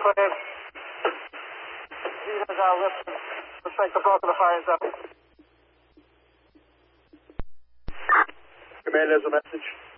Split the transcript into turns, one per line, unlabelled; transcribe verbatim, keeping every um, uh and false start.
cleared. These are lifting. Looks like the bulk of the fire is up.
Command has a message.